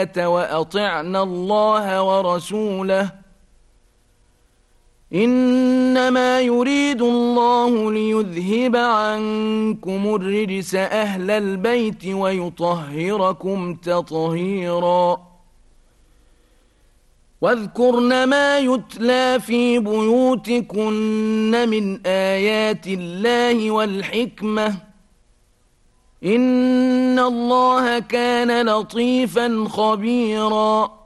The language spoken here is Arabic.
وأطعنا الله ورسوله إنما يريد الله ليذهب عنكم الرجس أهل البيت ويطهركم تطهيرا واذكرن ما يتلى في بيوتكن من آيات الله والحكمة إن الله كان لطيفا خبيرا